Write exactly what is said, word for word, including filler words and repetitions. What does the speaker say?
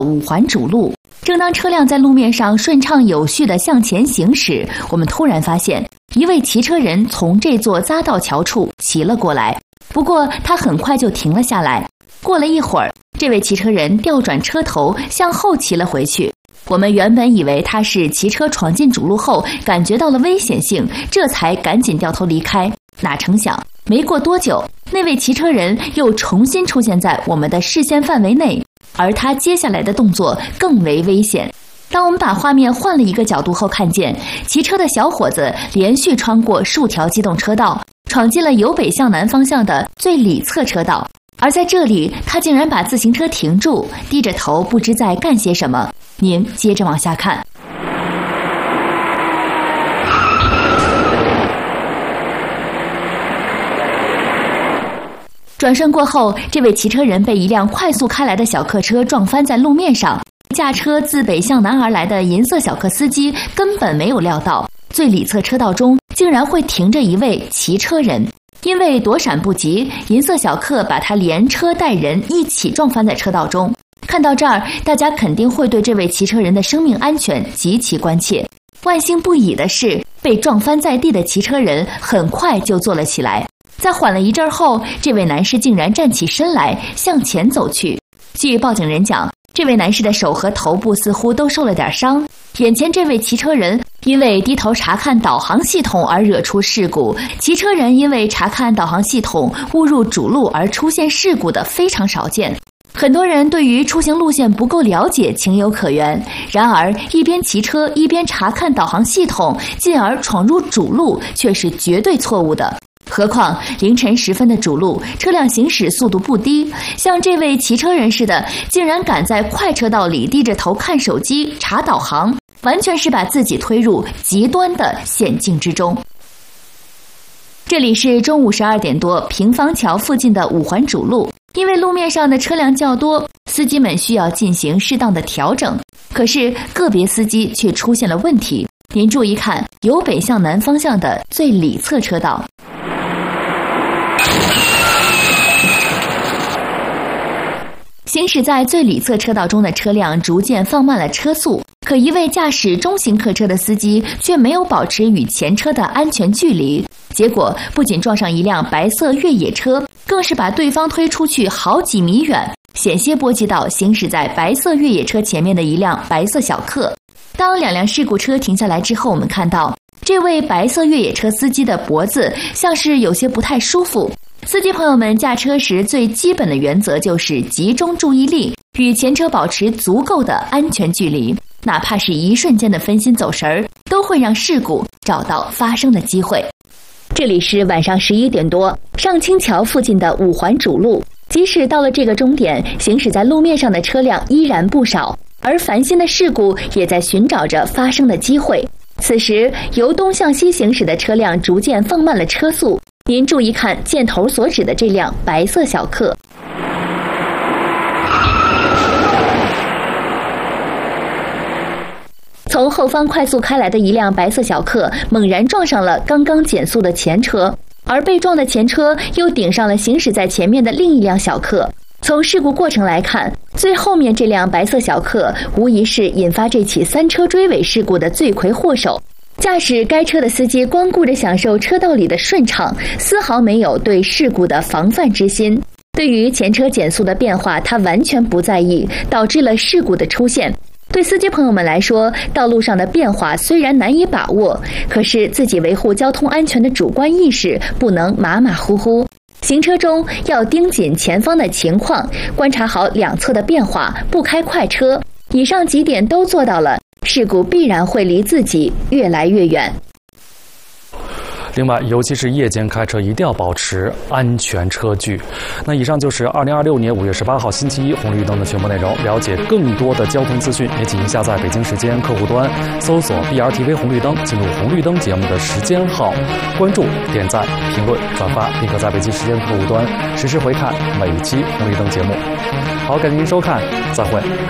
五环主路。正当车辆在路面上顺畅有序地向前行驶，我们突然发现一位骑车人从这座匝道桥处骑了过来，不过他很快就停了下来。过了一会儿，这位骑车人调转车头向后骑了回去。我们原本以为他是骑车闯进主路后感觉到了危险性，这才赶紧掉头离开。哪成想没过多久，那位骑车人又重新出现在我们的视线范围内，而他接下来的动作更为危险。当我们把画面换了一个角度后，看见骑车的小伙子连续穿过数条机动车道，闯进了由北向南方向的最里侧车道。而在这里，他竟然把自行车停住，低着头不知在干些什么。您接着往下看。转身过后，这位骑车人被一辆快速开来的小客车撞翻在路面上。驾车自北向南而来的银色小客司机根本没有料到，最里侧车道中竟然会停着一位骑车人。因为躲闪不及，银色小客把他连车带人一起撞翻在车道中。看到这儿，大家肯定会对这位骑车人的生命安全极其关切。万幸不已的是，被撞翻在地的骑车人很快就坐了起来。在缓了一阵后，这位男士竟然站起身来向前走去。据报警人讲，这位男士的手和头部似乎都受了点伤。眼前这位骑车人因为低头查看导航系统而惹出事故，骑车人因为查看导航系统误入主路而出现事故的非常少见。很多人对于出行路线不够了解，情有可原。然而，一边骑车一边查看导航系统，进而闯入主路，却是绝对错误的。何况凌晨时分的主路，车辆行驶速度不低，像这位骑车人似的，竟然敢在快车道里低着头看手机、查导航，完全是把自己推入极端的险境之中。这里是中午十二点多，平房桥附近的五环主路。因为路面上的车辆较多，司机们需要进行适当的调整，可是个别司机却出现了问题。您注意看，由北向南方向的最里侧车道。行驶在最里侧车道中的车辆逐渐放慢了车速，可一位驾驶中型客车的司机却没有保持与前车的安全距离，结果不仅撞上一辆白色越野车，更是把对方推出去好几米远，险些波及到行驶在白色越野车前面的一辆白色小客。当两辆事故车停下来之后，我们看到这位白色越野车司机的脖子像是有些不太舒服。司机朋友们驾车时最基本的原则就是集中注意力，与前车保持足够的安全距离，哪怕是一瞬间的分心走神儿，都会让事故找到发生的机会。这里是晚上十一点多，上清桥附近的五环主路，即使到了这个终点，行驶在路面上的车辆依然不少，而烦心的事故也在寻找着发生的机会。此时，由东向西行驶的车辆逐渐放慢了车速。您注意看箭头所指的这辆白色小客。从后方快速开来的一辆白色小客猛然撞上了刚刚减速的前车，而被撞的前车又顶上了行驶在前面的另一辆小客。从事故过程来看，最后面这辆白色小客无疑是引发这起三车追尾事故的罪魁祸首。驾驶该车的司机光顾着享受车道里的顺畅，丝毫没有对事故的防范之心。对于前车减速的变化，他完全不在意，导致了事故的出现。对司机朋友们来说，道路上的变化虽然难以把握，可是自己维护交通安全的主观意识不能马马虎虎。行车中要盯紧前方的情况，观察好两侧的变化，不开快车。以上几点都做到了，事故必然会离自己越来越远。 另外，尤其是夜间开车，一定要保持安全车距。那以上就是二零二六年五月十八号星期一红绿灯的全部内容。了解更多的交通资讯，也请下载北京时间客户端，搜索 B R T V 红绿灯，进入红绿灯节目的时间号，关注、点赞、评论、转发，并可在北京时间客户端实时回看每一期红绿灯节目。好，感谢您收看，再会。